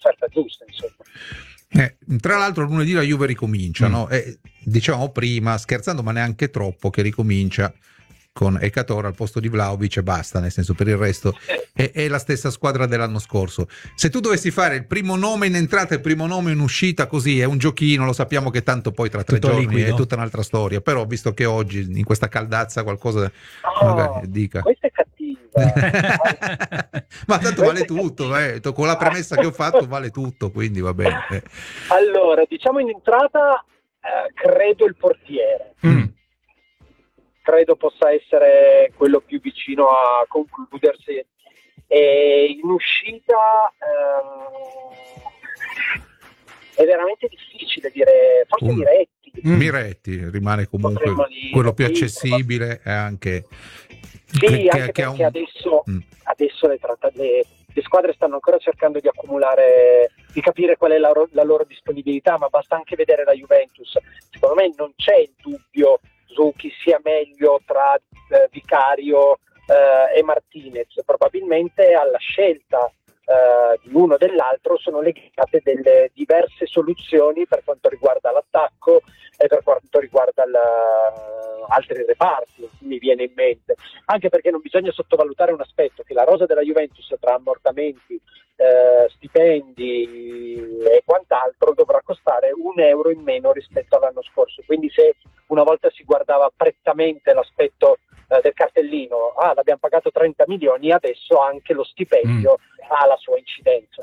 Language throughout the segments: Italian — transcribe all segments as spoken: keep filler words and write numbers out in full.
l'offerta giusta, insomma. Eh, tra l'altro lunedì la Juve ricomincia, Mm. no? E diciamo prima, scherzando ma neanche troppo, che ricomincia con Ekator al posto di Vlahovic e basta, nel senso, per il resto è, è la stessa squadra dell'anno scorso. Se tu dovessi fare il primo nome in entrata e il primo nome in uscita, così è un giochino, lo sappiamo che tanto poi tra tre Tutto giorni liquido. è tutta un'altra storia, però visto che oggi in questa caldazza qualcosa No, magari dica. questa è cattiva. Ma tanto vale tutto, eh. Con la premessa che ho fatto vale tutto, quindi va bene. eh. Allora, diciamo in entrata, eh, credo il portiere. Mm. Credo possa essere quello più vicino a concludersi. E in uscita eh, è veramente difficile dire, forse Un- Miretti. Mm. Miretti rimane comunque Potremmo dire, quello più sì, accessibile e anche Sì, che- anche che ha perché un- adesso, Mm. adesso le, tratta- le, le squadre stanno ancora cercando di accumulare, di capire qual è la, ro- la loro disponibilità, ma basta anche vedere la Juventus. Secondo me non c'è il dubbio su chi sia meglio tra eh, Vicario eh, e Martinez. Probabilmente alla scelta eh, di uno o dell'altro sono legate delle diverse soluzioni per quanto riguarda l'attacco e per quanto riguarda la, altri reparti, mi viene in mente, anche perché non bisogna sottovalutare un aspetto, che la rosa della Juventus tra ammortamenti, eh, stipendi e quant'altro dovrà costare un euro in meno rispetto all'anno scorso, quindi se una volta si guardava prettamente l'aspetto eh, del cartellino, ah l'abbiamo pagato trenta milioni, adesso anche lo stipendio mm. ha la sua incidenza.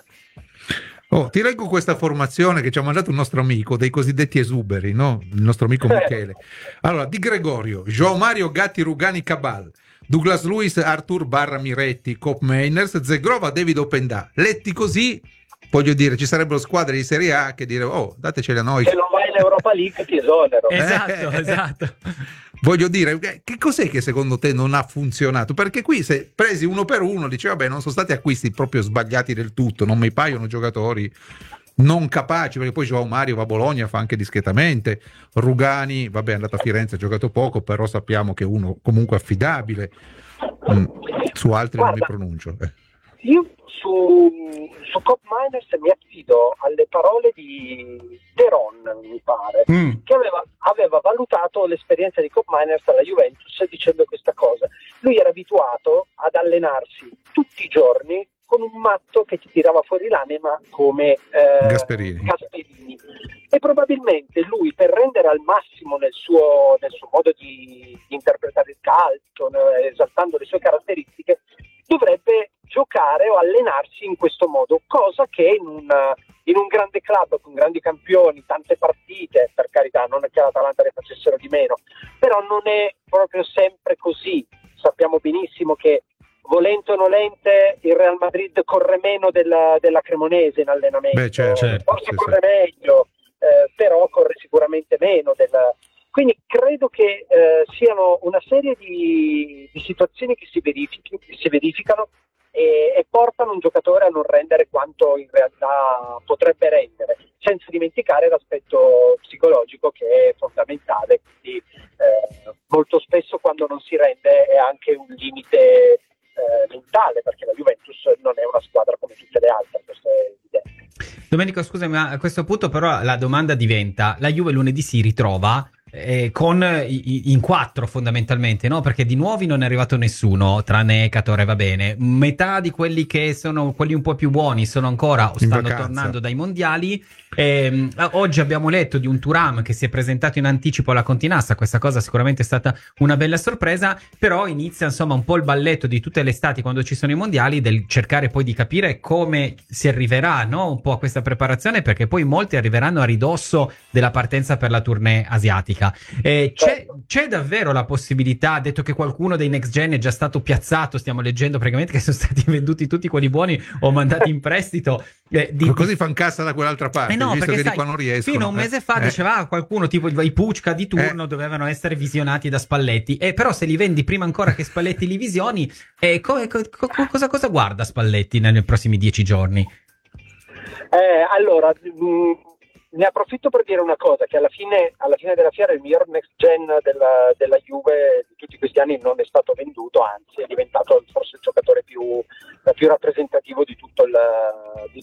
Oh, ti leggo questa formazione che ci ha mandato un nostro amico dei cosiddetti esuberi, no? Il nostro amico Michele. Allora, Di Gregorio, João Mario, Gatti, Rugani, Cabal, Douglas Luiz, Artur Barra, Miretti, Kopp Meiners, Zegrova, David Openda. Letti così, voglio dire, ci sarebbero squadre di Serie A che dire, oh, dateceli a noi. Se non vai in Europa League ti esonero. Esatto, esatto. Voglio dire, che cos'è che secondo te non ha funzionato? Perché qui se presi uno per uno dici vabbè, non sono stati acquisti proprio sbagliati del tutto, non mi paiono giocatori non capaci, perché poi João Mario va a Bologna, fa anche discretamente, Rugani vabbè è andato a Firenze, ha giocato poco, però sappiamo che è uno comunque affidabile. Mm, su altri Guarda, non mi pronuncio eh. Io su, su Kopp Meiners mi affido alle parole di Teron, mi pare, Mm. che aveva, aveva valutato l'esperienza di Kopp Meiners alla Juventus dicendo questa cosa. Lui era abituato ad allenarsi tutti i giorni con un matto che ti tirava fuori l'anima come eh, Gasperini. Gasperini. E probabilmente lui, per rendere al massimo nel suo, nel suo modo di, di interpretare il calcio, eh, esaltando le sue caratteristiche, dovrebbe giocare o allenarsi in questo modo, cosa che in un, in un grande club con grandi campioni, tante partite, per carità, non è che l'Atalanta ne facessero di meno, però non è proprio sempre così. Sappiamo benissimo che volente o nolente il Real Madrid corre meno della, della Cremonese in allenamento. Beh, certo, certo, forse sì, corre sì. meglio, eh, però corre sicuramente meno della... Quindi credo che eh, siano una serie di, di situazioni che si, verifichi, che si verificano e, e portano un giocatore a non rendere quanto in realtà potrebbe rendere, senza dimenticare l'aspetto psicologico che è fondamentale. Quindi eh, molto spesso quando non si rende è anche un limite eh, mentale, perché la Juventus non è una squadra come tutte le altre, questo è evidente. Domenico, scusami, ma a questo punto però la domanda diventa: la Juve lunedì si ritrova eh, con i, in quattro fondamentalmente, no? Perché di nuovi non è arrivato nessuno, tranne Ecatore, va bene. Metà di quelli che sono quelli un po' più buoni sono ancora o In stanno vacanza. tornando dai mondiali. Eh, oggi abbiamo letto di un Thuram che si è presentato in anticipo alla Continassa, questa cosa sicuramente è stata una bella sorpresa, però inizia insomma un po' il balletto di tutte le estati quando ci sono i mondiali, del cercare poi di capire come si arriverà, no? Un po' a questa preparazione, perché poi molti arriveranno a ridosso della partenza per la tournée asiatica. Eh, c'è, c'è davvero la possibilità, detto che qualcuno dei next gen è già stato piazzato, stiamo leggendo praticamente che sono stati venduti tutti quelli buoni o mandati in prestito, eh, di, così fan cassa da quell'altra parte. Eh no, visto perché che sai, di qua non riescono. fino a un mese eh, fa eh. diceva qualcuno tipo i Pucca di turno Eh. dovevano essere visionati da Spalletti, e però se li vendi prima ancora che Spalletti li visioni, eh, co- co- co- cosa, cosa guarda Spalletti nei, nei prossimi dieci giorni? Eh, allora, mh, ne approfitto per dire una cosa, che alla fine, alla fine della fiera il miglior next gen della, della Juve di tutti questi anni non è stato venduto, anzi è diventato forse il giocatore più, più rappresentativo di tutto il, di